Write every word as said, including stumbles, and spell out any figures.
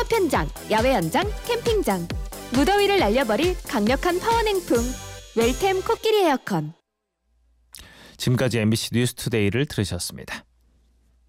파편장, 야외 연장, 캠핑장. 무더위를 날려버릴 강력한 파워냉풍. 웰템 코끼리 에어컨. 지금까지 엠비씨 뉴스투데이를 들으셨습니다.